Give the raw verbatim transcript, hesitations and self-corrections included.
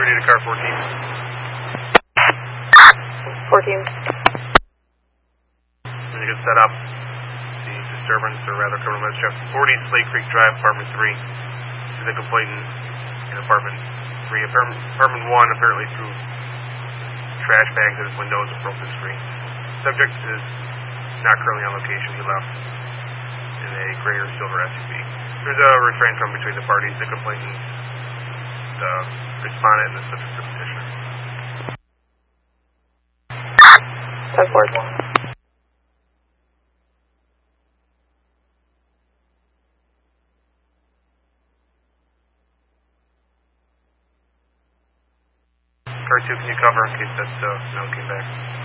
thirty to car fourteen. fourteen. When you get set up, the disturbance, or rather criminal mischief, forty Slate Creek Drive, apartment three. Is a complainant in apartment three. Apartment, apartment one apparently threw trash bags at his windows and broke the screen. Subject is not currently on location. He left in a gray or silver S U V. There's a refrain from between the parties, the complainant, the respondent, and the subject of the petitioner. ten four. Car two, can you cover in case that uh, note came back?